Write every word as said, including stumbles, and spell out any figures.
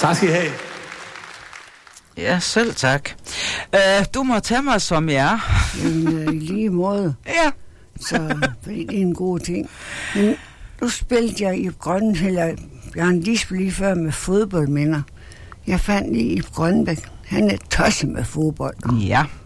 Tak skal I have. Ja, selv tak. Uh, du må tage mig, som jeg er. Jamen, øh, i lige måde. Ja. Så, fordi det er en god ting. Men nu spillede jeg i Grønne, eller Bjørn Lisbeth lige før med fodboldminder. Jeg fandt lige i Grønbæk. Han er tosset med fodbold. Ja.